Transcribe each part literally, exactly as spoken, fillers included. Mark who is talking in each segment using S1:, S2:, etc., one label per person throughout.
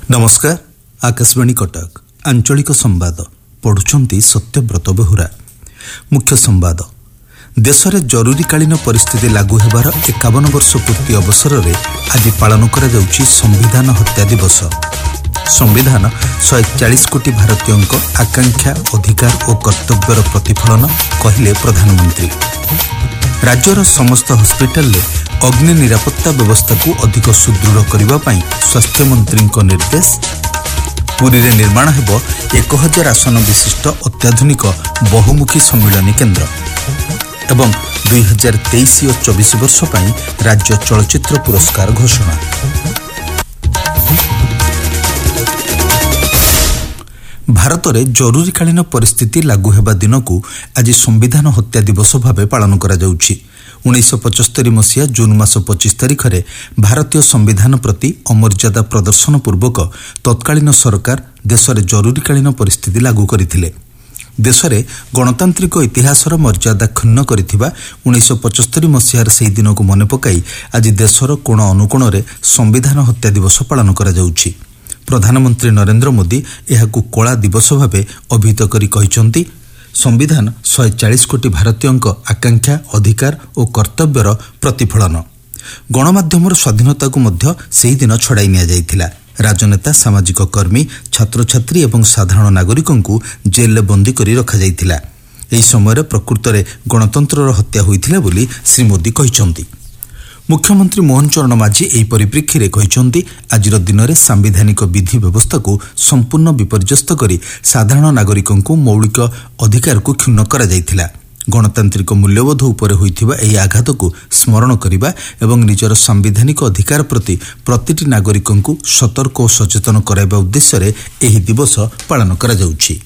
S1: नमस्कार। आकाशवाणी कटक आंचलिक संवाद पढ़ुछंती सत्यव्रत बेहुरा। मुख्य संवाद। देश में जरूरीकालीन परिस्थिति लागू होबार एकावन वर्ष पूर्ति अवसर में आज पालन करा जाउछि संविधान हत्या दिवस। संविधान शहे चालीस कोटी भारतीयों आकांक्षा अधिकार और कर्तव्यर प्रतिफलन कहले प्रधानमंत्री। राज्यर समस्त हॉस्पिटल में अग्नि निरापत्ता व्यवस्था को अधिक सुदृढ़ करने पाई स्वास्थ्य मंत्री निर्देश। पुरी रे निर्माण हेब एक हजार आसन विशिष्ट अत्याधुनिक बहुमुखी सम्मिलन केन्द्र एवं दुई हजार तेईस और चौबीस वर्ष पाई राज्य चलचित्र पुरस्कार घोषणा। भारत में जरूरीकालीन परिस्थिति लागू होगा दिन को आज संविधान हत्या दिवस भाव पालन करा जाउछि। उन्नीस पचस्तरी मसीहा जून मास पच्चीस तारिख में भारतीय संविधान प्रति अमर्यादा प्रदर्शन पूर्वक तत्कालीन सरकार देश में जरूरीकालीन परिस्थिति लागू करथिले। देश में गणतांत्रिक इतिहासर मर्यादा क्षुण्ण करथिबा उन्नीस पचस्तरी मसीहार सेही दिन को मन पकाई आज देशर कोण अनुकोण में संविधान हत्या दिवस पालन करा जाउछि। प्रधानमंत्री नरेंद्र मोदी एहाकु कला दिवस भावे अभिहित करी कहिसंती संविधान शहे चालीस कोटी भारतीयों आकांक्षा अधिकार और कर्तव्यर प्रतिफलन। गणमाध्यमर स्वाधीनता को मध्य सेही दिन छड़ाई निया जाइथिला। राजनेता सामाजिक कर्मी छात्र छात्री एवं साधारण नागरिकों को जेल बंदी करी रखा जाइथिला। एही समय प्रकृत में गणतंत्रर हत्या होइथिला बोली श्री मोदी कहिसंती। मुख्यमंत्री मोहन चरण माझी एही परिप्रेक्षी रे कहिसंती आजिर दिन में सांविधानिक विधि व्यवस्था को संपूर्ण विपर्यस्त करी साधारण नागरिकों को मौलिक अधिकार को क्षुण्ण करा जाइथिला। गणतांत्रिक मूल्यबोध उपरे होइथिबा एही आघात को स्मरण करिबा एवं निजर सांविधानिक अधिकार प्रति प्रतिटी नागरिकों को सतर्क और सचेतन कराइबा उद्देश्य रे एही दिवस पालन करा जाउछि।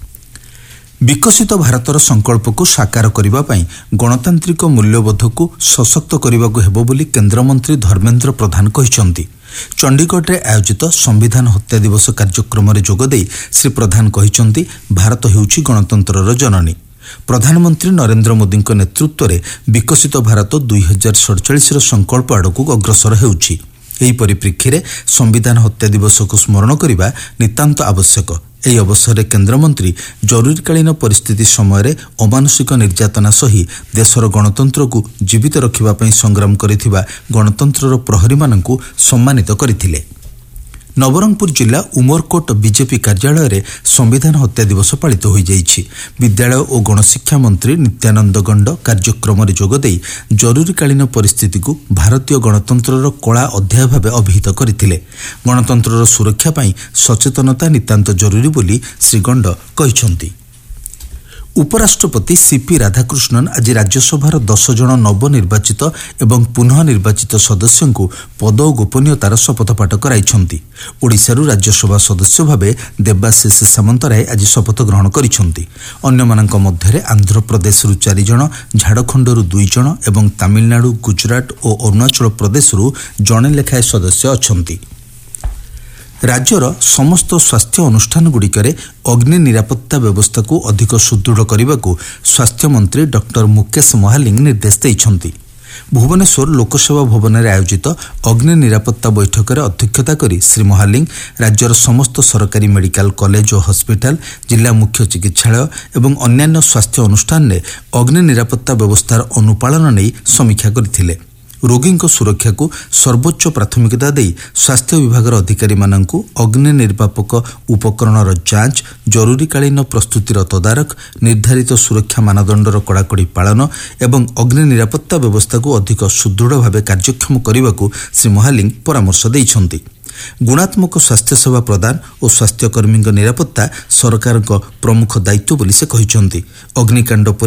S1: विकसित भारतर संकल्प को साकार करने पाई गणतांत्रिक मूल्यबोध को सशक्त करने को हेबो बोली केन्द्रमंत्री धर्मेन्द्र प्रधान कहिसंती। चंडीगढ़ में आयोजित संविधान हत्या दिवस कार्यक्रम में जोगदे श्री प्रधान कहिसंती भारत हेउछि गणतंत्रर जननी। प्रधानमंत्री नरेंद्र मोदी नेतृत्व में विकसित भारत दुई हजार सड़चाश संकल्प आड़क अग्रसर हेउछि। एही परिप्रेक्षी रे संविधान हत्या दिवस को स्मरण करने नितांत आवश्यक। एही अवसर में केन्द्रमंत्री जरूरीकालीन परिस्थिति समय अमानुषिक निर्यातना सही देशर गणतंत्र को जीवित रखिबा पई संग्राम करिथिबा गणतंत्रर प्रहरी मानकु सम्मानित करथिले। नवरंगपुर जिला उमरकोट बीजेपी कार्यालय में संविधान हत्या दिवस पालित हो जाइछि। विद्यालय और गणशिक्षा मंत्री नित्यानंद गंड कार्यक्रम में जोगदे जरूरीकालीन परिस्थिति को भारतीय गणतंत्रर कला अध्याय भाव अभिहित करथिले। गणतंत्रर सुरक्षा पाई सचेतनता नितांत जरूरी बोली श्री गंड कहिसंती। उपराष्ट्रपति सीपी राधाकृष्णन आज राज्यसभार दस जन नवनिर्वाचित एवं पुनः निर्वाचित सदस्यों को पद और गोपनीयतार शपथपाठ कराइछंती। ओडिशारू राज्यसभा सदस्य भावे देवाशीष सामंतराय आज शपथ ग्रहण करिछंती। अन्यमानंक मध्यरे आंध्र प्रदेशरू चारि जन, झारखंडरू दुई जन एवं तमिलनाडु, गुजरात और अरुणाचल प्रदेशरू जणे लेखाए सदस्य अछंती। राज्यर समस्त स्वास्थ्य अनुष्ठान गुड़िकरे अग्नि निरापत्ता व्यवस्था को अधिक सुदृढ़ करने को स्वास्थ्य मंत्री डॉक्टर मुकेश महालिंग निर्देश देइछंती। भुवनेश्वर लोकसेवा भवन में आयोजित अग्नि निरापत्ता बैठक में अध्यक्षता करी श्री महालिंग राज्यर समस्त सरकारी मेडिकल कॉलेज और हॉस्पिटल, जिला मुख्य चिकित्सालय एवं अन्यान्य स्वास्थ्य अनुष्ठान में अग्नि निरापत्ता व्यवस्थार अनुपालन नहीं समीक्षा करथिले। रोगी सुरक्षा को सर्वोच्च प्राथमिकता दे स्वास्थ्य विभाग अधिकारी मानंकु अग्नि निर्वापक उपकरणर जांच, जरूरीकालीन प्रस्तुतिर तदारख, निर्धारित सुरक्षा मानदंडर कड़ाकड़ी पालन एवं अग्नि निरापत्ता व्यवस्था को अधिक सुदृढ़ भाव कार्यक्षम करने को श्री महालिंग परामर्श देइछंती। गुणात्मक स्वास्थ्य सेवा प्रदान और स्वास्थ्यकर्मी निरापत्ता सरकार प्रमुख दायित्व बोली से कहिसंती। अग्निकांड